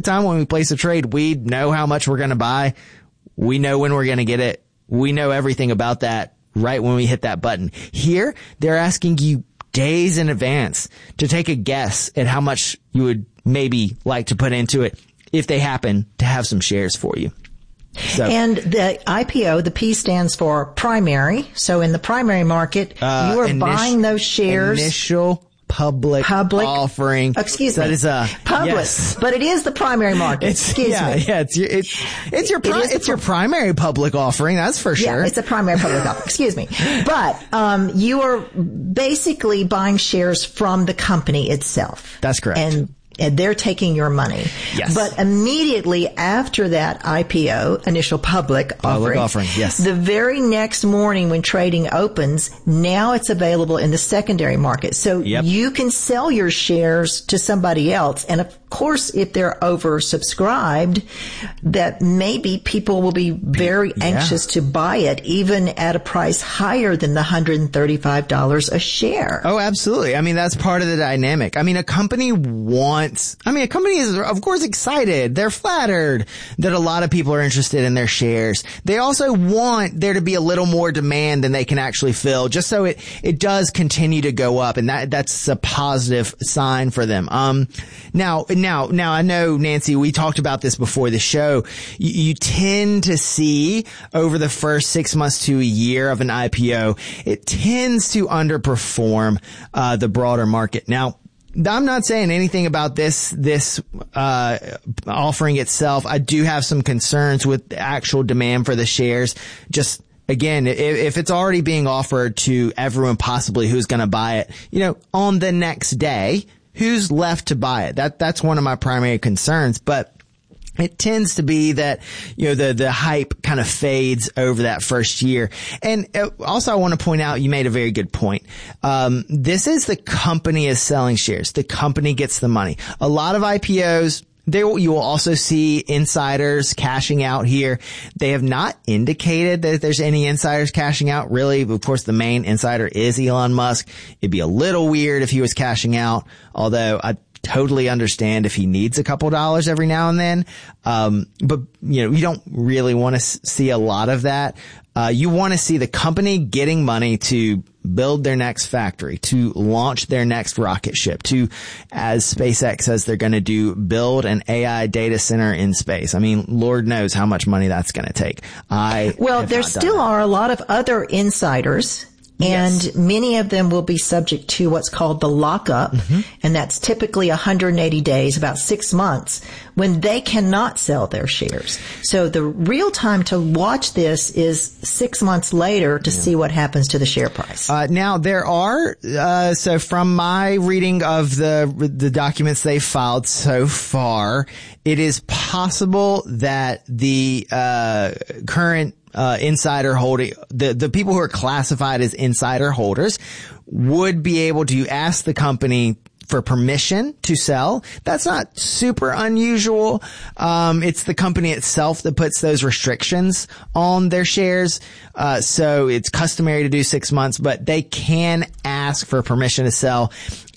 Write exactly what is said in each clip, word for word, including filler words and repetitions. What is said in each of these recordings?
time when we place a trade, we know how much we're going to buy. We know when we're going to get it. We know everything about that right when we hit that button. Here, they're asking you days in advance to take a guess at how much you would maybe like to put into it if they happen to have some shares for you. So, and the I P O, the P stands for primary. So in the primary market, uh, you are init- buying those shares. Initial public, public offering. Excuse so me. That is a public, yes. But it is the primary market. It's, excuse yeah, me. Yeah, it's your, it's, it's your, pri- it it's your primary public offering. That's for sure. Yeah, it's a primary public offering. Excuse me. But, um, you are basically buying shares from the company itself. That's correct. And And they're taking your money. Yes. But immediately after that I P O, initial public, public offering, offering, yes. the very next morning when trading opens, now it's available in the secondary market. So yep. you can sell your shares to somebody else. And of course, if they're oversubscribed, that maybe people will be very yeah. anxious to buy it, even at a price higher than the one hundred thirty-five dollars a share. Oh, absolutely. I mean, that's part of the dynamic. I mean, a company wants I mean, a company is, of course, excited. They're flattered that a lot of people are interested in their shares. They also want there to be a little more demand than they can actually fill, just so it, it does continue to go up. And that, that's a positive sign for them. Um, now, now, now I know, Nancy, we talked about this before the show. You, you tend to see over the first six months to a year of an I P O, it tends to underperform, uh, the broader market. Now, I'm not saying anything about this, this, uh, offering itself. I do have some concerns with the actual demand for the shares. Just, again, if, if it's already being offered to everyone possibly who's going to buy it, you know, on the next day, who's left to buy it? That, that's one of my primary concerns. But it tends to be that, you know, the, the hype kind of fades over that first year. And also I want to point out, you made a very good point. Um, this is the company is selling shares. The company gets the money. A lot of I P Os, there you will also see insiders cashing out here. They have not indicated that there's any insiders cashing out. Really, of course, the main insider is Elon Musk. It'd be a little weird if he was cashing out, although I totally understand if he needs a couple dollars every now and then. Um, but, you know, you don't really want to s- see a lot of that. Uh, you want to see the company getting money to build their next factory, to launch their next rocket ship, to, as SpaceX says they're going to do, build an A I data center in space. I mean, Lord knows how much money that's going to take. I Well, there still are a lot of other insiders. And yes. many of them will be subject to what's called the lockup. Mm-hmm. And that's typically one hundred eighty days, about six months, when they cannot sell their shares. So the real time to watch this is six months later to yeah. see what happens to the share price. Uh, now there are, uh, so from my reading of the, the documents they filed so far, it is possible that the, uh, current Uh, insider holding, the, the people who are classified as insider holders would be able to ask the company for permission to sell. That's not super unusual. Um, it's the company itself that puts those restrictions on their shares. Uh, so it's customary to do six months, but they can ask for permission to sell.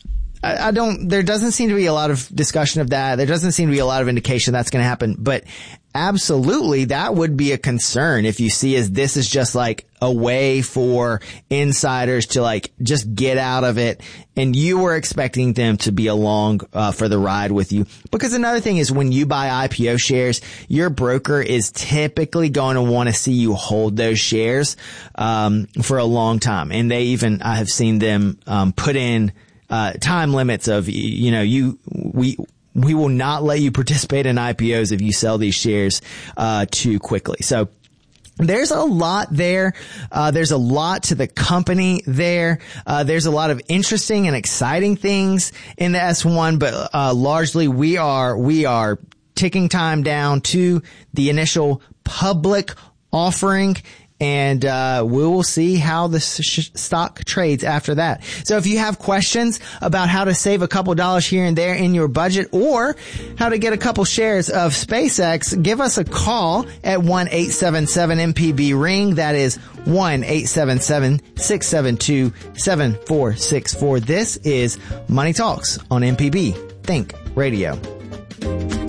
I, I don't, there doesn't seem to be a lot of discussion of that. There doesn't seem to be a lot of indication that's going to happen, but absolutely, that would be a concern if you see as this is just like a way for insiders to like just get out of it, and you were expecting them to be along uh, for the ride with you. Because another thing is when you buy I P O shares, your broker is typically going to want to see you hold those shares um for a long time, and they even I have seen them um put in uh time limits of, you know, you we. We will not let you participate in I P Os if you sell these shares uh too quickly. So there's a lot there. Uh there's a lot to the company there. Uh there's a lot of interesting and exciting things in the S one, but uh largely we are we are ticking time down to the initial public offering. And, uh, we will see how the sh- stock trades after that. So if you have questions about how to save a couple dollars here and there in your budget, or how to get a couple shares of SpaceX, give us a call at one eight seven seven M P B ring. That is one eight seven seven six seven two seven four six four. This is Money Talks on M P B Think Radio.